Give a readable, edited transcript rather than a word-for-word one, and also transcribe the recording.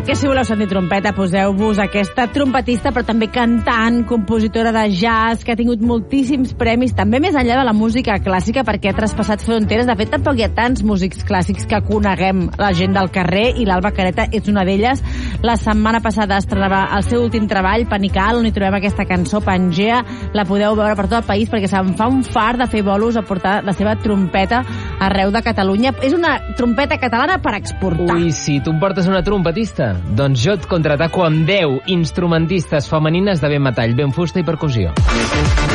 perquè si voleu sentir trompeta, poseu-vos aquesta trompetista, però també cantant, compositora de jazz, que ha tingut moltíssims premis, també més enllà de la música clàssica, perquè ha traspassat fronteres. De fet, tampoc hi ha tants músics clàssics que coneguem la gent del carrer, i l'Alba Careta és una d'elles. La setmana passada estrenava el seu últim treball, Panical, on hi trobem aquesta cançó, Pangea. La podeu veure per tot el país, perquè se'n fa un fart de fer bolos a portar la seva trompeta arreu de Catalunya. És una trompeta catalana per exportar. Ui, sí, tu em portes una trompetista? Doncs jo et contraataco amb 10 instrumentistes femenines de ben metall, ben fusta i percussió.